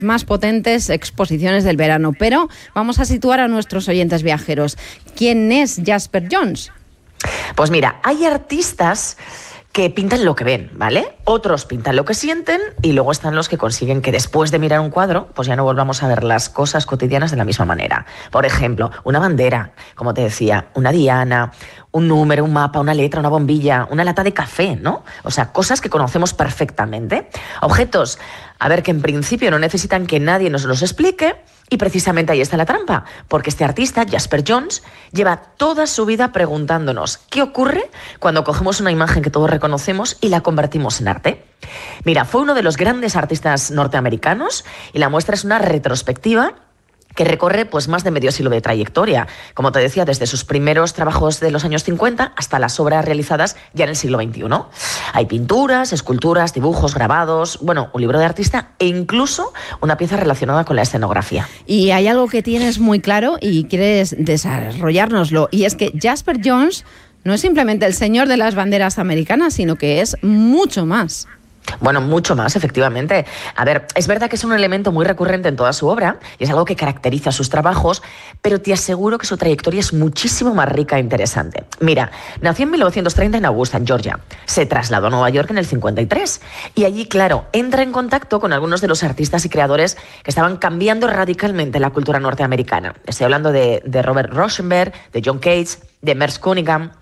más potentes exposiciones del verano. Pero vamos a situar a nuestros oyentes viajeros. ¿Quién es Jasper Johns? Pues mira, hay artistas que pintan lo que ven, ¿vale? Otros pintan lo que sienten y luego están los que consiguen que después de mirar un cuadro, pues ya no volvamos a ver las cosas cotidianas de la misma manera. Por ejemplo, una bandera, como te decía, una diana, un número, un mapa, una letra, una bombilla, una lata de café, ¿no? O sea, cosas que conocemos perfectamente. Objetos, a ver, que en principio no necesitan que nadie nos los explique. Y precisamente ahí está la trampa, porque este artista, Jasper Johns, lleva toda su vida preguntándonos qué ocurre cuando cogemos una imagen que todos reconocemos y la convertimos en arte. Mira, fue uno de los grandes artistas norteamericanos y la muestra es una retrospectiva que recorre pues más de medio siglo de trayectoria, como te decía, desde sus primeros trabajos de los años 50 hasta las obras realizadas ya en el siglo XXI. Hay pinturas, esculturas, dibujos, grabados, bueno, un libro de artista e incluso una pieza relacionada con la escenografía. Y hay algo que tienes muy claro y quieres desarrollárnoslo, y es que Jasper Johns no es simplemente el señor de las banderas americanas, sino que es mucho más. Bueno, mucho más, efectivamente. A ver, es verdad que es un elemento muy recurrente en toda su obra y es algo que caracteriza sus trabajos, pero te aseguro que su trayectoria es muchísimo más rica e interesante. Mira, nació en 1930 en Augusta, en Georgia. Se trasladó a Nueva York en el 53 y allí, claro, entra en contacto con algunos de los artistas y creadores que estaban cambiando radicalmente la cultura norteamericana. Estoy hablando de Robert Rauschenberg, de John Cage, de Merce Cunningham.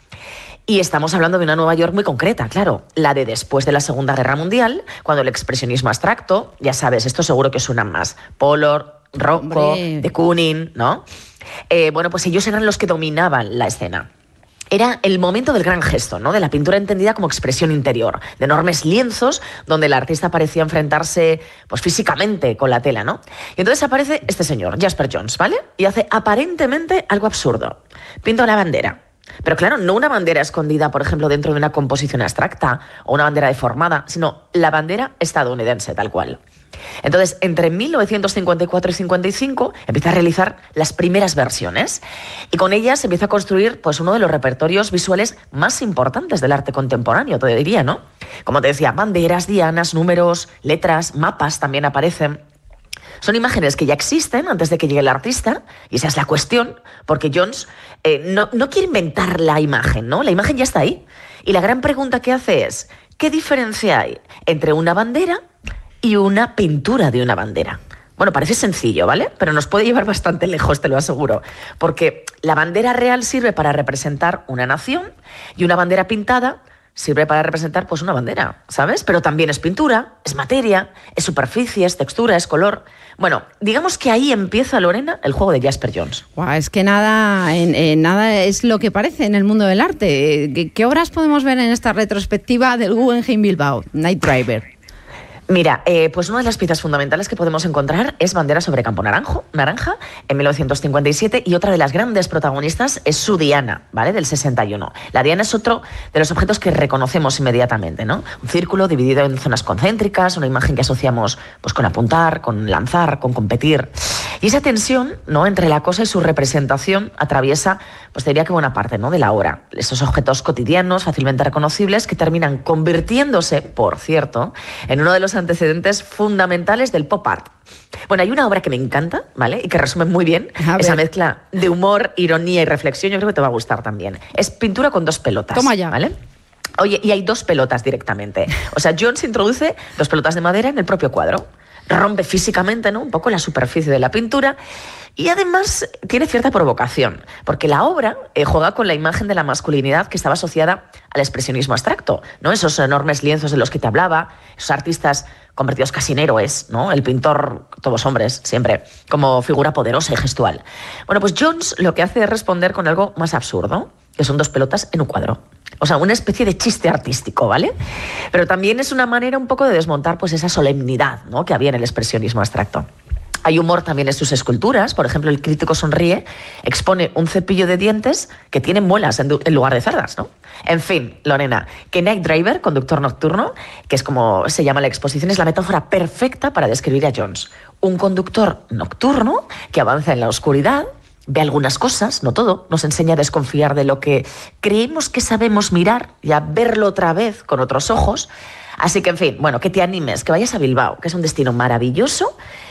Y estamos hablando de una Nueva York muy concreta, claro, la de después de la Segunda Guerra Mundial, cuando el expresionismo abstracto, ya sabes, esto seguro que suenan más, Pollock, Rothko, de Kooning, ¿no? Bueno, pues ellos eran los que dominaban la escena. Era el momento del gran gesto, ¿no? De la pintura entendida como expresión interior, de enormes lienzos donde el artista parecía enfrentarse pues, físicamente con la tela, ¿no? Y entonces aparece este señor, Jasper Johns, ¿vale? Y hace aparentemente algo absurdo. Pinta una bandera. Pero claro, no una bandera escondida, por ejemplo, dentro de una composición abstracta o una bandera deformada, sino la bandera estadounidense, tal cual. Entonces, entre 1954 y 55 empieza a realizar las primeras versiones y con ellas empieza a construir pues, uno de los repertorios visuales más importantes del arte contemporáneo, te diría, ¿no? Como te decía, banderas, dianas, números, letras, mapas también aparecen. Son imágenes que ya existen antes de que llegue el artista, y esa es la cuestión, porque Johns no quiere inventar la imagen, ¿no? La imagen ya está ahí. Y la gran pregunta que hace es, ¿qué diferencia hay entre una bandera y una pintura de una bandera? Bueno, parece sencillo, ¿vale? Pero nos puede llevar bastante lejos, te lo aseguro. Porque la bandera real sirve para representar una nación y una bandera pintada sirve para representar pues una bandera, ¿sabes? Pero también es pintura, es materia, es superficie, es textura, es color. Bueno, digamos que ahí empieza, Lorena, el juego de Jasper Johns. Wow, es que nada es lo que parece en el mundo del arte. ¿Qué obras podemos ver en esta retrospectiva del Guggenheim Bilbao, Night Driver? Mira, pues una de las piezas fundamentales que podemos encontrar es Bandera sobre campo naranja, en 1957, y otra de las grandes protagonistas es su diana, ¿vale?, del 61. La diana es otro de los objetos que reconocemos inmediatamente, ¿no? Un círculo dividido en zonas concéntricas, una imagen que asociamos pues, con apuntar, con lanzar, con competir. Y esa tensión, ¿no?, entre la cosa y su representación atraviesa, pues diría que buena parte, ¿no?, de la obra. Esos objetos cotidianos, fácilmente reconocibles, que terminan convirtiéndose, por cierto, en uno de los antecedentes fundamentales del pop art. Bueno, hay una obra que me encanta, ¿vale?, y que resume muy bien esa mezcla de humor, ironía y reflexión. Yo creo que te va a gustar también. Es pintura con dos pelotas. Toma ya. ¿Vale? Oye, y hay dos pelotas directamente. O sea, Johns introduce dos pelotas de madera en el propio cuadro. Rompe físicamente, ¿no?, un poco la superficie de la pintura y además tiene cierta provocación, porque la obra juega con la imagen de la masculinidad que estaba asociada al expresionismo abstracto, ¿no? Esos enormes lienzos de los que te hablaba, esos artistas convertidos casi en héroes, ¿no? El pintor, todos hombres, siempre, como figura poderosa y gestual. Bueno, pues Johns lo que hace es responder con algo más absurdo, que son dos pelotas en un cuadro. O sea, una especie de chiste artístico, ¿vale? Pero también es una manera un poco de desmontar pues, esa solemnidad, ¿no?, que había en el expresionismo abstracto. Hay humor también en sus esculturas. Por ejemplo, El crítico sonríe expone un cepillo de dientes que tiene muelas en lugar de cerdas, ¿no? En fin, Lorena, que Night Driver, conductor nocturno, que es como se llama la exposición, es la metáfora perfecta para describir a Johns. Un conductor nocturno que avanza en la oscuridad, ve algunas cosas, no todo, nos enseña a desconfiar de lo que creemos que sabemos mirar y a verlo otra vez con otros ojos. Así que, en fin, bueno, que te animes, que vayas a Bilbao, que es un destino maravilloso